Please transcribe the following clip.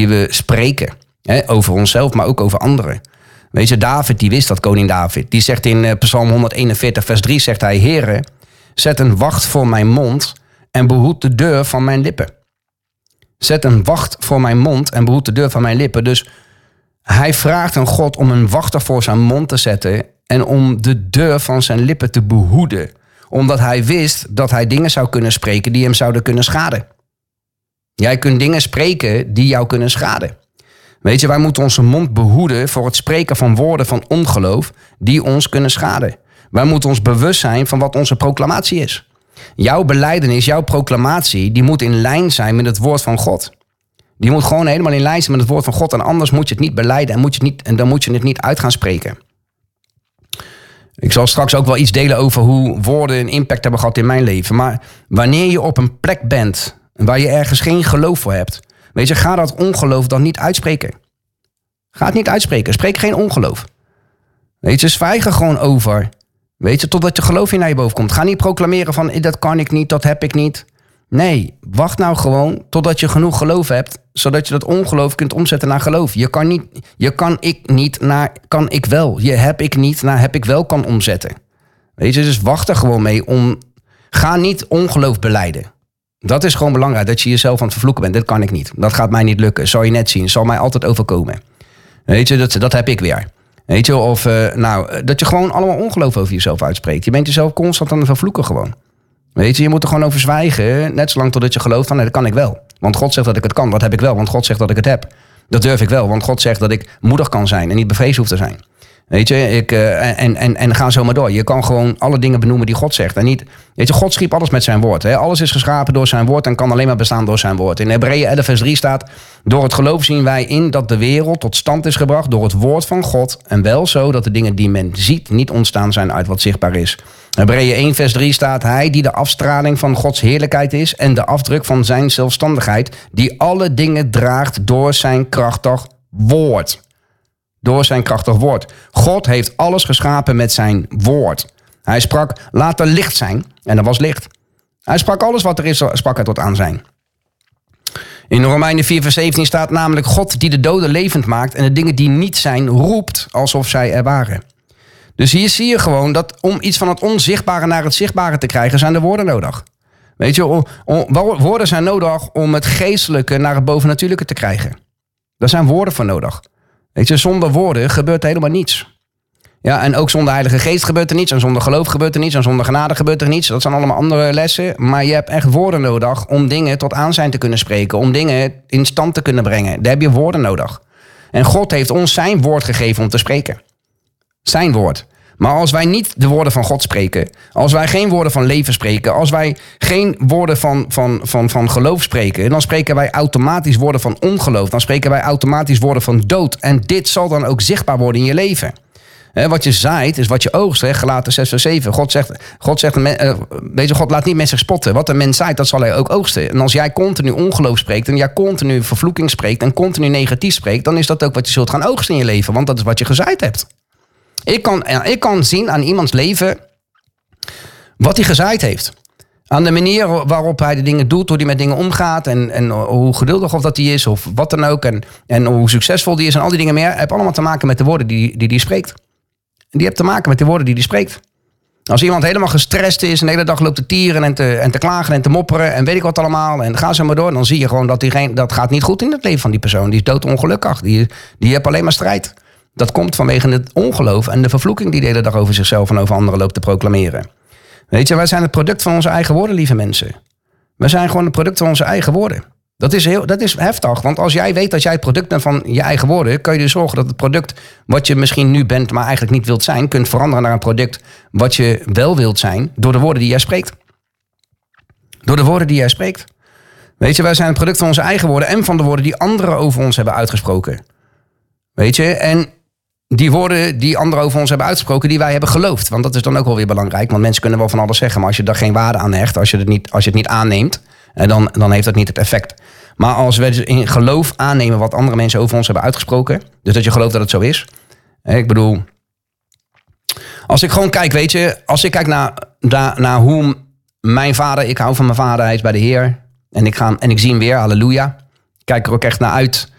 die we spreken. Over onszelf, maar ook over anderen. Weet je, David, die wist dat, koning David. Die zegt in Psalm 141, vers 3, zegt hij... Heere, zet een wacht voor mijn mond en behoed de deur van mijn lippen. Zet een wacht voor mijn mond en behoed de deur van mijn lippen. Dus hij vraagt aan God om een wachter voor zijn mond te zetten... en om de deur van zijn lippen te behoeden. Omdat hij wist dat hij dingen zou kunnen spreken die hem zouden kunnen schaden. Jij kunt dingen spreken die jou kunnen schaden. Weet je, wij moeten onze mond behoeden voor het spreken van woorden van ongeloof die ons kunnen schaden. Wij moeten ons bewust zijn van wat onze proclamatie is. Jouw belijdenis, jouw proclamatie, die moet in lijn zijn met het woord van God. Die moet gewoon helemaal in lijn zijn met het woord van God. En anders moet je het niet belijden en dan moet je het niet uit gaan spreken. Ik zal straks ook wel iets delen over hoe woorden een impact hebben gehad in mijn leven. Maar wanneer je op een plek bent waar je ergens geen geloof voor hebt... weet je, ga dat ongeloof dan niet uitspreken. Ga het niet uitspreken. Spreek geen ongeloof. Weet je, zwijg er gewoon over. Weet je, totdat je geloof in naar je boven komt. Ga niet proclameren van, dat kan ik niet, dat heb ik niet. Nee, wacht nou gewoon totdat je genoeg geloof hebt... zodat je dat ongeloof kunt omzetten naar geloof. Je kan ik niet naar kan ik wel. Je heb ik niet naar heb ik wel kan omzetten. Weet je, dus wacht er gewoon mee om... Ga niet ongeloof belijden. Dat is gewoon belangrijk, dat je jezelf aan het vervloeken bent. Dat kan ik niet. Dat gaat mij niet lukken. Zal je net zien. Zal mij altijd overkomen. Weet je, dat heb ik weer. Weet je, of dat je gewoon allemaal ongeloof over jezelf uitspreekt. Je bent jezelf constant aan het vervloeken gewoon. Weet je, je moet er gewoon over zwijgen. Net zolang totdat je gelooft van, nee, dat kan ik wel. Want God zegt dat ik het kan. Dat heb ik wel, want God zegt dat ik het heb. Dat durf ik wel, want God zegt dat ik moedig kan zijn en niet bevreesd hoef te zijn. Weet je, en ga zo maar door. Je kan gewoon alle dingen benoemen die God zegt. En niet, weet je, God schiep alles met zijn woord. Hè? Alles is geschapen door zijn woord en kan alleen maar bestaan door zijn woord. In Hebreeën 11 vers 3 staat... Door het geloof zien wij in dat de wereld tot stand is gebracht door het woord van God. En wel zo dat de dingen die men ziet niet ontstaan zijn uit wat zichtbaar is. Hebreeën 1 vers 3 staat... Hij die de afstraling van Gods heerlijkheid is en de afdruk van zijn zelfstandigheid... die alle dingen draagt door zijn krachtig woord. Door zijn krachtig woord. God heeft alles geschapen met zijn woord. Hij sprak, laat er licht zijn. En er was licht. Hij sprak alles wat er is, sprak hij tot aan zijn. In Romeinen 4 vers 17 staat namelijk... God die de doden levend maakt en de dingen die niet zijn... roept alsof zij er waren. Dus hier zie je gewoon dat om iets van het onzichtbare naar het zichtbare te krijgen... zijn de woorden nodig. Weet je, woorden zijn nodig om het geestelijke naar het bovennatuurlijke te krijgen. Daar zijn woorden voor nodig. Weet je, zonder woorden gebeurt er helemaal niets. Ja, en ook zonder Heilige Geest gebeurt er niets. En zonder geloof gebeurt er niets. En zonder genade gebeurt er niets. Dat zijn allemaal andere lessen. Maar je hebt echt woorden nodig om dingen tot aanzijn te kunnen spreken. Om dingen in stand te kunnen brengen. Daar heb je woorden nodig. En God heeft ons zijn woord gegeven om te spreken. Zijn woord. Maar als wij niet de woorden van God spreken... als wij geen woorden van leven spreken... als wij geen woorden van geloof spreken... dan spreken wij automatisch woorden van ongeloof. Dan spreken wij automatisch woorden van dood. En dit zal dan ook zichtbaar worden in je leven. Wat je zaait is wat je oogst. Galaten 6 vers 7. God zegt God laat niet mensen spotten. Wat een mens zaait, dat zal hij ook oogsten. En als jij continu ongeloof spreekt... en jij continu vervloeking spreekt... en continu negatief spreekt... dan is dat ook wat je zult gaan oogsten in je leven. Want dat is wat je gezaaid hebt. Ik kan zien aan iemands leven wat hij gezaaid heeft. Aan de manier waarop hij de dingen doet, hoe hij met dingen omgaat... en hoe geduldig of dat hij is, of wat dan ook... en hoe succesvol die is en al die dingen meer... heeft allemaal te maken met de woorden die hij spreekt. En die heeft te maken met de woorden die hij spreekt. Als iemand helemaal gestrest is en de hele dag loopt te tieren... en te klagen en te mopperen en weet ik wat allemaal... en ga zo maar door, dan zie je gewoon dat gaat niet goed in het leven van die persoon. Die is doodongelukkig, die heeft alleen maar strijd. Dat komt vanwege het ongeloof en de vervloeking die de hele dag over zichzelf en over anderen loopt te proclameren. Weet je, wij zijn het product van onze eigen woorden, lieve mensen. Wij zijn gewoon het product van onze eigen woorden. Dat is heftig, want als jij weet dat jij het product bent van je eigen woorden... kun je dus zorgen dat het product wat je misschien nu bent, maar eigenlijk niet wilt zijn... kunt veranderen naar een product wat je wel wilt zijn door de woorden die jij spreekt. Door de woorden die jij spreekt. Weet je, wij zijn het product van onze eigen woorden en van de woorden die anderen over ons hebben uitgesproken. Weet je, en die woorden die anderen over ons hebben uitgesproken, die wij hebben geloofd. Want dat is dan ook wel weer belangrijk. Want mensen kunnen wel van alles zeggen, maar als je daar geen waarde aan hecht, als je het niet aanneemt, dan heeft dat niet het effect. Maar als we dus in geloof aannemen wat andere mensen over ons hebben uitgesproken, dus dat je gelooft dat het zo is. Ik bedoel, als ik gewoon kijk, weet je, als ik kijk naar hoe mijn vader, ik hou van mijn vader, hij is bij de Heer. En ik zie hem weer, halleluja. Ik kijk er ook echt naar uit